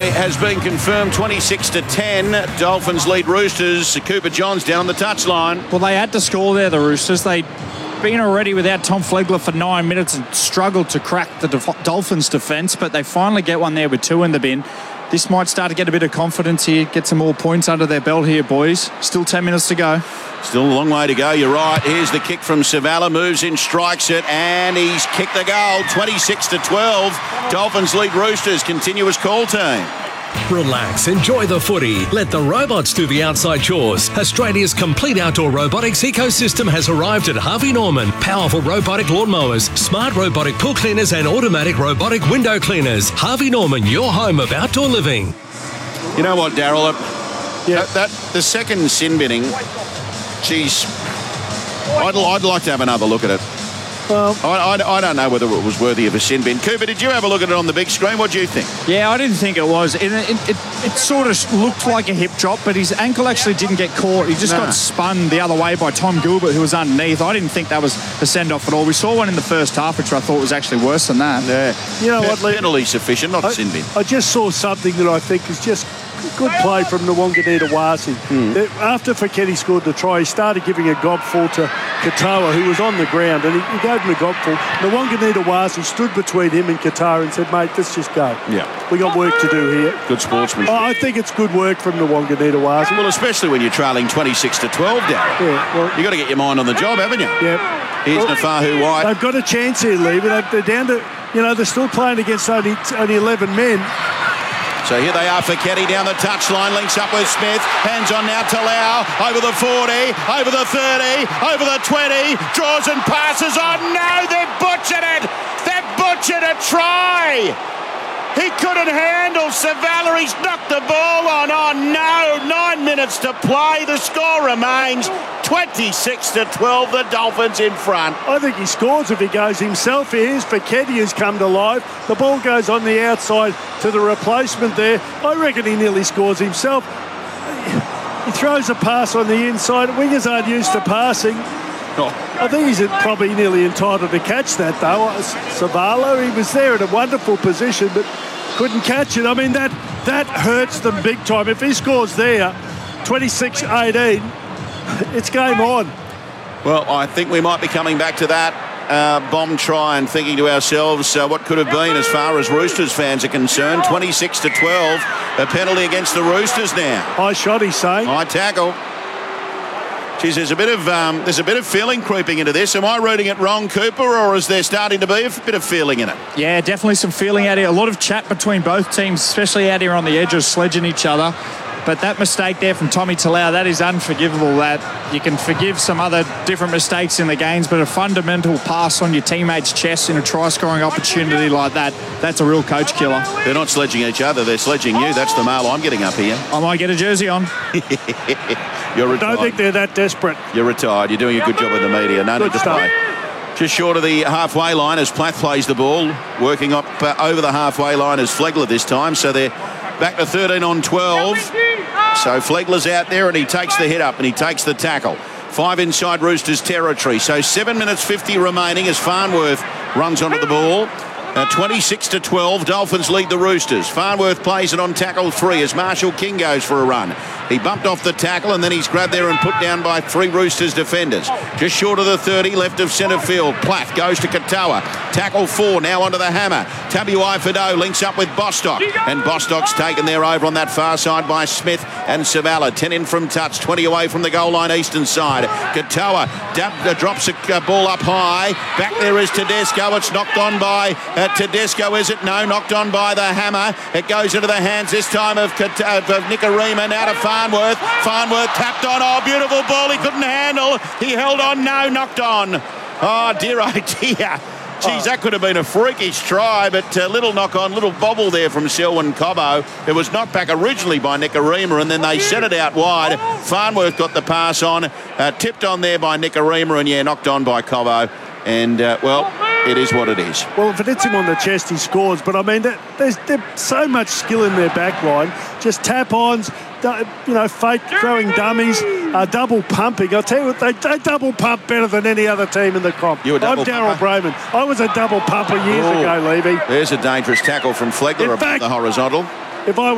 has been confirmed, 26-10. Dolphins lead Roosters. Cooper Johns down the touchline. Well, they had to score there, the Roosters. They'd been already without Tom Flegler for 9 minutes and struggled to crack the Dolphins' defence, but they finally get one there with 2 in the bin. This might start to get a bit of confidence here, get some more points under their belt here, boys. Still 10 minutes to go. Still a long way to go, you're right. Here's the kick from Savala, moves in, strikes it, and he's kicked the goal. 26-12. Dolphins lead Roosters. Continuous call team. Relax, enjoy the footy. Let the robots do the outside chores. Australia's complete outdoor robotics ecosystem has arrived at Harvey Norman. Powerful robotic lawnmowers, smart robotic pool cleaners and automatic robotic window cleaners. Harvey Norman, your home of outdoor living. You know what, Daryl? The second sin binning, geez, I'd like to have another look at it. Well, I don't know whether it was worthy of a sin bin. Cooper, did you have a look at it on the big screen? What do you think? Yeah, I didn't think it was. It sort of looked like a hip drop, but his ankle actually didn't get caught. He just got spun the other way by Tom Gilbert, who was underneath. I didn't think that was a send-off at all. We saw one in the first half, which I thought was actually worse than that. Yeah. You know what, Lee? Penalty sufficient, not a sin bin. I just saw something that I think is just good play from the Wanganita Wasi. After Feketi scored the try, he started giving a gobful to Katoa, who was on the ground, and he gave him a gobful. The Wanganita Wasi stood between him and Katoa and said, mate, let's just go. Yeah. We got work to do here. Good sportsmanship. I think it's good work from the Wanganita Wasi. Well, especially when you're trailing 26-12 down. Yeah, well, You've got to get your mind on the job, haven't you? Yeah. Here's Nafahu White. They've got a chance here, Lee, but they're down to, they're still playing against only 11 men. So here they are, Feketi down the touchline, links up with Smith, hands on now to Lau, over the 40, over the 30, over the 20, draws and passes. Oh no, they've butchered it! They've butchered a try! He couldn't handle Savala, he's knocked the ball on. Oh no, 9 minutes to play, the score remains 26-12, the Dolphins in front. I think he scores if he goes himself. Here's Feketi who's come to life. The ball goes on the outside to the replacement there. I reckon he nearly scores himself. He throws a pass on the inside. Wingers aren't used to passing. I think he's probably nearly entitled to catch that, though. Savala, he was there in a wonderful position, but couldn't catch it. I mean, that hurts them big time. If he scores there, 26-18, it's game on. Well, I think we might be coming back to that bomb try and thinking to ourselves what could have been as far as Roosters fans are concerned. 26-12, a penalty against the Roosters now. High shot, he's saying. High tackle. Geez, there's a bit of feeling creeping into this. Am I reading it wrong, Cooper, or is there starting to be a bit of feeling in it? Yeah, definitely some feeling out here. A lot of chat between both teams, especially out here on the edges, sledging each other. But that mistake there from Tommy Talau, that is unforgivable. That you can forgive some other different mistakes in the games, but a fundamental pass on your teammate's chest in a try-scoring opportunity like that, that's a real coach killer. They're not sledging each other, they're sledging you. That's the mail I'm getting up here. I might get a jersey on. You're retired. I don't think they're that desperate. You're retired. You're doing a good job in the media. No need to play. Just short of the halfway line as Plath plays the ball, working up over the halfway line as Flegler this time. So they're back to 13 on 12. So Flegler's out there and he takes the hit up and he takes the tackle. 5 inside Roosters territory. So 7 minutes 50 remaining as Farnworth runs onto the ball. 26-12, Dolphins lead the Roosters. Farnworth plays it on tackle 3 as Marshall King goes for a run. He bumped off the tackle and then he's grabbed there and put down by 3 Roosters defenders. Just short of the 30, left of centre field. Plath goes to Katoa. Tackle 4, now onto the hammer. Tabuai Fido links up with Bostock. And Bostock's taken there over on that far side by Smith and Savala. 10 in from touch, 20 away from the goal line eastern side. Katoa drops a ball up high. Back there is Tedesco. It's knocked on by Tedesco, is it? No, knocked on by the hammer. It goes into the hands this time of Nikorima. Now to Farnworth. Farnworth tapped on. Oh, beautiful ball. He couldn't handle. He held on. No, knocked on. Oh, dear, oh, dear. Geez, that could have been a freakish try, but little knock-on, little bobble there from Selwyn Cobbo. It was knocked back originally by Nikorima, and then they set it out wide. Farnworth got the pass on, tipped on there by Nikorima, and, knocked on by Cobbo. And, it is what it is. Well, if it hits him on the chest, he scores. But, I mean, there's so much skill in their back line. Just tap-ons, fake throwing dummies, double pumping. I'll tell you what, they double pump better than any other team in the comp. I'm Daryl Brayman. I was a double pumper years ago, Levy. There's a dangerous tackle from Flegler above the horizontal. If I